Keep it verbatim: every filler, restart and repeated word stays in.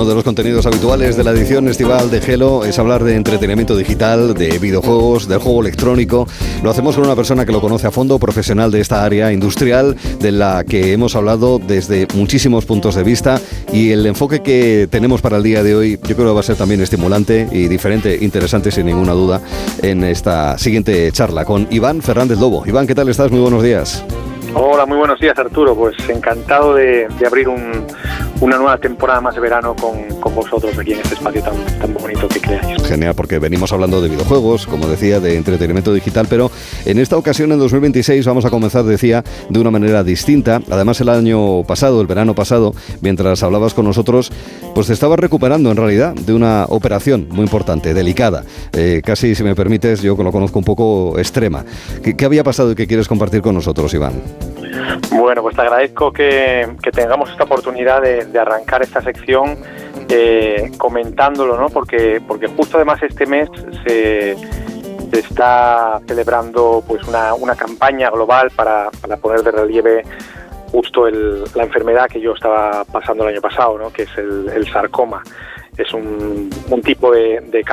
Uno de los contenidos habituales de la edición estival de Hello es hablar de entretenimiento digital, de videojuegos, del juego electrónico. Lo hacemos con una persona que lo conoce a fondo, profesional de esta área industrial, de la que hemos hablado desde muchísimos puntos de vista, y el enfoque que tenemos para el día de hoy yo creo que va a ser también estimulante y diferente, interesante sin ninguna duda, en esta siguiente charla con Iván Fernández Lobo. Iván, ¿qué tal estás? Muy buenos días. Hola, muy buenos días, Arturo. Pues encantado de, de abrir un, una nueva temporada más de verano con, con vosotros aquí en este espacio tan, tan bonito que creáis. Genial, porque venimos hablando de videojuegos, como decía, de entretenimiento digital, pero en esta ocasión, en dos mil veintiséis, vamos a comenzar, decía, de una manera distinta. Además, el año pasado, el verano pasado, mientras hablabas con nosotros, pues te estabas recuperando, en realidad, de una operación muy importante, delicada, eh, casi, si me permites, yo lo conozco un poco, extrema. ¿Qué, qué había pasado y qué quieres compartir con nosotros, Iván? Bueno, pues te agradezco que, que tengamos esta oportunidad de, de arrancar esta sección eh, comentándolo, ¿no? Porque, porque justo además este mes se, se está celebrando pues una, una campaña global para, para poner de relieve justo el, la enfermedad que yo estaba pasando el año pasado, ¿no? Que es el, el sarcoma. Es un, un tipo de, de